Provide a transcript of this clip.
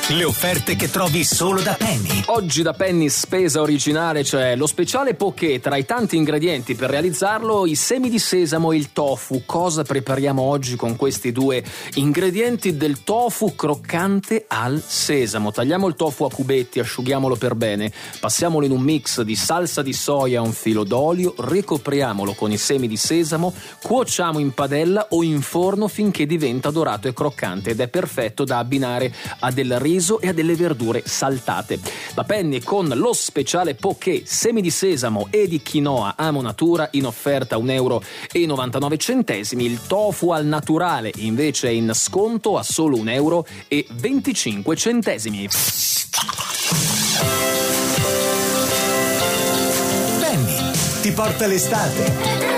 Le offerte che trovi solo da Penny. Oggi da Penny spesa originale c'è lo speciale poké. Tra i tanti ingredienti per realizzarlo, i semi di sesamo e il tofu. Cosa prepariamo oggi con questi due ingredienti? Del tofu croccante al sesamo. Tagliamo il tofu a cubetti, asciughiamolo per bene, passiamolo in un mix di salsa di soia e un filo d'olio, ricopriamolo con i semi di sesamo, cuociamo in padella o in forno finché diventa dorato e croccante ed è perfetto da abbinare a del riso e a delle verdure saltate. Da Penny con lo speciale poké, semi di sesamo e di quinoa Amo Natura in offerta €1,99. Il tofu al naturale invece è in sconto a solo €1,25. Penny ti porta l'estate.